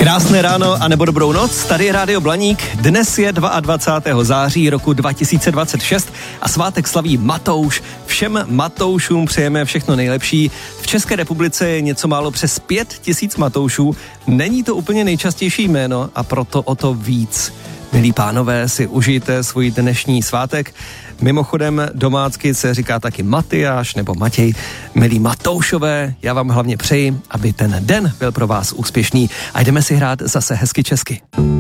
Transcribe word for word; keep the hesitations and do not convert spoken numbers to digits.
Krásné ráno a nebo dobrou noc, tady je Rádio Blaník. Dnes je dvacátého druhého září roku dva tisíce dvacet šest a svátek slaví Matouš. Všem Matoušům přejeme všechno nejlepší. V České republice je něco málo přes pět tisíc Matoušů. Není to úplně nejčastější jméno a proto o to víc. Milí pánové, si užijte svůj dnešní svátek. Mimochodem domácky se říká taky Matyáš nebo Matěj. Milí Matoušové, já vám hlavně přeji, aby ten den byl pro vás úspěšný. A jdeme si hrát zase hezky česky.